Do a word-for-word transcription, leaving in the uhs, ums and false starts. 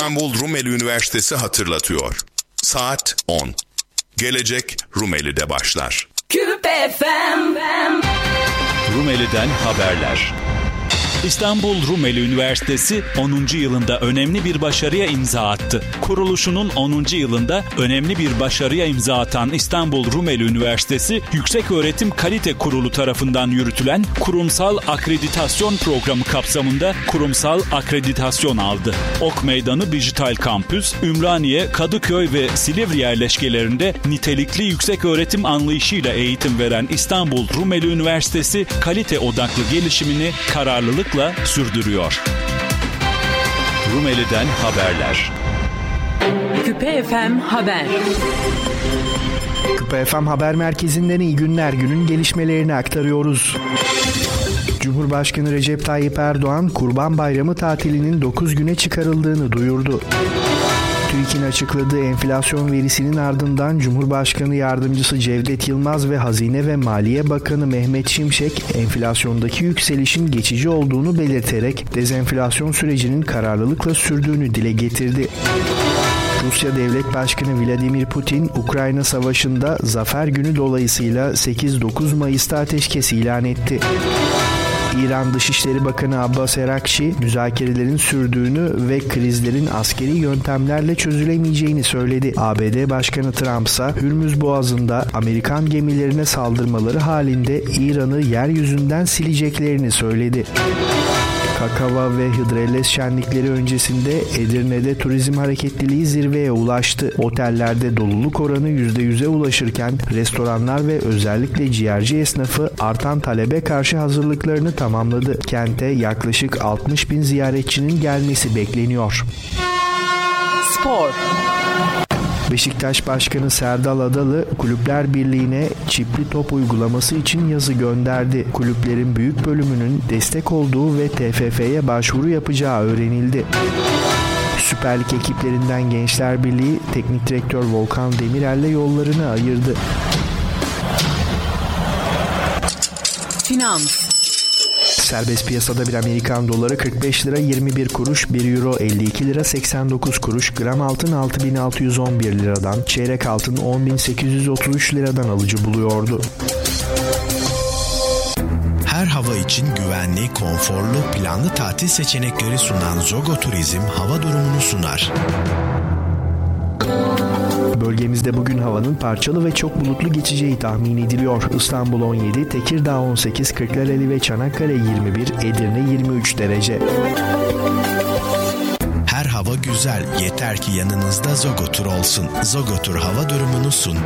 İstanbul Rumeli Üniversitesi hatırlatıyor. Saat on. Gelecek Rumeli'de başlar. Küpe F M. Rumeli'den haberler. İstanbul Rumeli Üniversitesi onuncu yılında önemli bir başarıya imza attı. Kuruluşunun onuncu yılında önemli bir başarıya imza atan İstanbul Rumeli Üniversitesi, Yükseköğretim Kalite Kurulu tarafından yürütülen kurumsal akreditasyon programı kapsamında kurumsal akreditasyon aldı. Ok Meydanı Dijital Kampüs, Ümraniye, Kadıköy ve Silivri yerleşkelerinde nitelikli yükseköğretim anlayışıyla eğitim veren İstanbul Rumeli Üniversitesi, kalite odaklı gelişimini kararlılıkla sürdürüyor. Rumeli'den haberler. Küpe F M Haber. Küpe F M Haber Merkezi'nden iyi günler, günün gelişmelerini aktarıyoruz. Cumhurbaşkanı Recep Tayyip Erdoğan, Kurban Bayramı tatilinin dokuz güne çıkarıldığını duyurdu. TÜİK'in açıkladığı enflasyon verisinin ardından Cumhurbaşkanı Yardımcısı Cevdet Yılmaz ve Hazine ve Maliye Bakanı Mehmet Şimşek, enflasyondaki yükselişin geçici olduğunu belirterek dezenflasyon sürecinin kararlılıkla sürdüğünü dile getirdi. Rusya Devlet Başkanı Vladimir Putin, Ukrayna Savaşı'nda Zafer Günü dolayısıyla sekiz dokuz Mayıs'ta ateşkes ilan etti. İran Dışişleri Bakanı Abbas Erakçi, müzakerelerin sürdüğünü ve krizlerin askeri yöntemlerle çözülemeyeceğini söyledi. A B D Başkanı Trump ise Hürmüz Boğazı'nda Amerikan gemilerine saldırmaları halinde İran'ı yeryüzünden sileceklerini söyledi. Kakava ve Hıdrellez şenlikleri öncesinde Edirne'de turizm hareketliliği zirveye ulaştı. Otellerde doluluk oranı yüzde yüze ulaşırken restoranlar ve özellikle ciğerci esnafı artan talebe karşı hazırlıklarını tamamladı. Kente yaklaşık altmış bin ziyaretçinin gelmesi bekleniyor. Spor. Beşiktaş Başkanı Serdal Adalı, Kulüpler Birliği'ne çipli top uygulaması için yazı gönderdi. Kulüplerin büyük bölümünün destek olduğu ve T F F'ye başvuru yapacağı öğrenildi. Süper Lig ekiplerinden Gençler Birliği, Teknik Direktör Volkan Demirel'le yollarını ayırdı. Finans. Serbest piyasada bir Amerikan doları kırk beş lira yirmi bir kuruş, bir euro elli iki lira seksen dokuz kuruş, gram altın altı bin altı yüz on bir liradan, çeyrek altın on bin sekiz yüz otuz üç liradan alıcı buluyordu. Her hava için güvenli, konforlu, planlı tatil seçenekleri sunan Zogo Turizm hava durumunu sunar. Bölgemizde bugün havanın parçalı ve çok bulutlu geçeceği tahmin ediliyor. İstanbul on yedi, Tekirdağ on sekiz, Kırklareli ve Çanakkale yirmi bir, Edirne yirmi üç derece. Her hava güzel, yeter ki yanınızda Zogotur olsun. Zogotur hava durumunu sundu.